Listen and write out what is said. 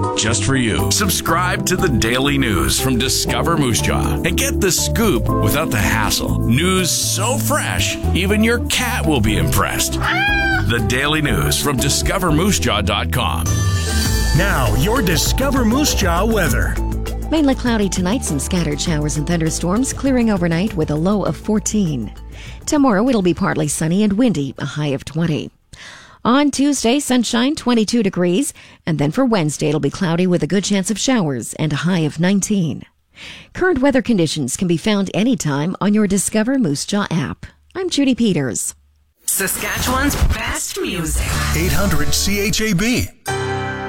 just for you. Subscribe to the daily news from Discover Moose Jaw and get the scoop without the hassle. News so fresh, even your cat will be impressed. The daily news from discovermoosejaw.com. Now, your Discover Moose Jaw weather. Mainly cloudy tonight, some scattered showers and thunderstorms, clearing overnight with a low of 14. Tomorrow it'll be partly sunny and windy, a high of 20. On Tuesday, sunshine, 22 degrees, and then for Wednesday it'll be cloudy with a good chance of showers and a high of 19. Current weather conditions can be found anytime on your Discover Moose Jaw app. I'm Judy Peters. Saskatchewan's best music. 800 CHAB.